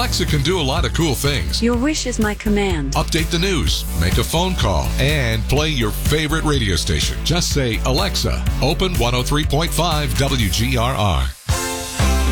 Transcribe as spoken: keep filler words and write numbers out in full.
Alexa can do a lot of cool things. Your wish is my command. Update the news, make a phone call, and play your favorite radio station. Just say, Alexa, open one oh three point five W G R R.